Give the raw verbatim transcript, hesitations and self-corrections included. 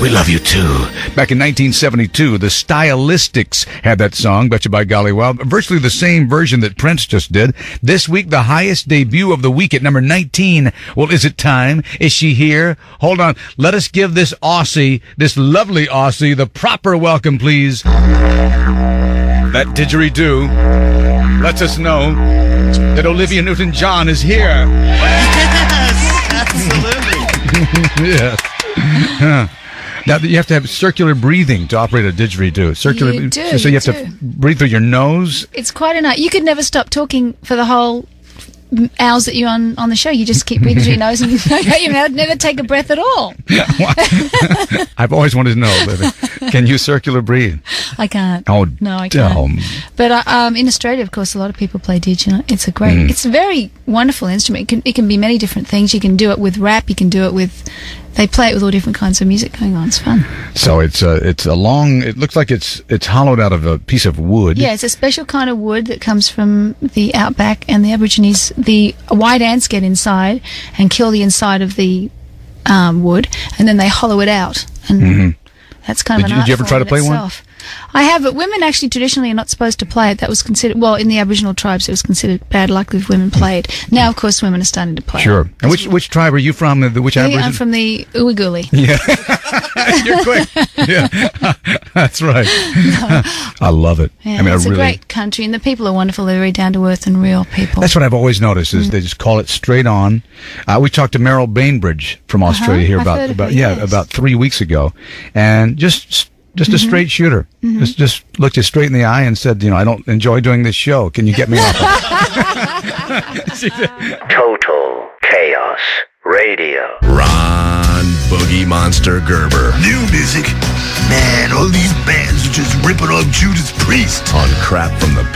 We love you too. Back in nineteen seventy-two, the Stylistics had that song, Betcha by Golly Wow, virtually the same version that Prince just did. This week, the highest debut of the week at number nineteen. Well, is it time? Is she here? Hold on. Let us give this Aussie, this lovely Aussie, the proper welcome, please. That didgeridoo lets us know that Olivia Newton-John is here. Yes, absolutely. Yes. Huh. Now, you have to have circular breathing to operate a didgeridoo. Circular, You do, so you, you have do. to breathe through your nose. It's quite a night. You could never stop talking for the whole hours that you're on, on the show. You just keep breathing through your nose and you never take a breath at all. I've always wanted to know, Olivia, can you circular breathe? I can't. Oh, no, I can't. Um, But uh, um, in Australia, of course, a lot of people play didgeridoo. It's a great, Mm. it's a very wonderful instrument. It can, it can be many different things. You can do it with rap. You can do it with. They play it with all different kinds of music going on. It's fun. so it's a, it's a long, it looks like it's it's hollowed out of a piece of wood. Yeah, it's a special kind of wood that comes from the outback, and the Aborigines, the white ants get inside and kill the inside of the um, wood, and then they hollow it out. And Mm-hmm. that's kind of Did an you- art did you ever form try to in play one? itself. I have, but women actually traditionally are not supposed to play it. That was considered, well, in the Aboriginal tribes, it was considered bad luck if women played. Now, of course, women are starting to play. Sure. it. And which which tribe are you from? The which I think Aboriginal? I'm from the Uwaguli. Yeah. You're quick. Yeah. That's right. I love it. Yeah, I mean, it's I a really. great country, and the people are wonderful. They're very down to earth and real people. That's what I've always noticed is they just call it straight on. Uh, we talked to Meryl Bainbridge from Australia here I've about heard of about her, yeah yes. about three weeks ago, and just just a straight shooter. Just just looked you straight in the eye and said, you know, I don't enjoy doing this show. Can you get me off? Total Chaos Radio. Ron Boogie Monster Gerber New music. Man, all these bands are just ripping off Judas Priest. on Crap from the